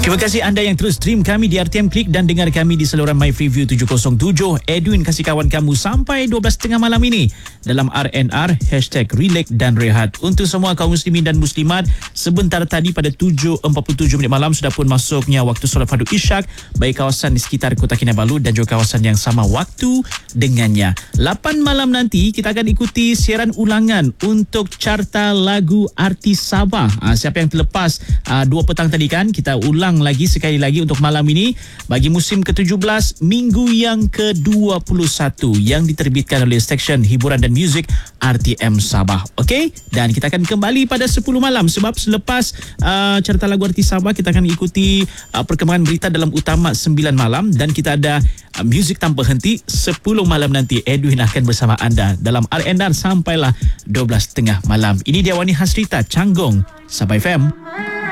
Terima kasih anda yang terus stream kami di RTM Klik dan dengar kami di saluran My Freeview 707. Edwin kasih kawan kamu sampai 12.30 malam ini dalam RNR #Relax dan Rehat. Untuk semua kaum muslimin dan muslimat, sebentar tadi pada 7.47 malam sudah pun masuknya waktu solat fardu isyak bagi kawasan di sekitar Kota Kinabalu dan juga kawasan yang sama waktu dengannya. 8 malam nanti kita akan ikuti siaran ulangan untuk carta lagu artis Sabah. Siapa yang terlepas 2 petang tadi kan, kita ulang lagi sekali lagi untuk malam ini bagi musim ke-17 minggu yang ke-21 yang diterbitkan oleh Seksyen Hiburan dan Muzik RTM Sabah. Okey, dan kita akan kembali pada 10 malam sebab selepas carta lagu artis Sabah kita akan ikuti perkembangan berita dalam utama 9 malam dan kita ada muzik tanpa henti 10 malam nanti. Edwin akan bersama anda dalam RNR sampailah 12.30 malam. Ini dia Wani Hasrita Canggung Sabah FM.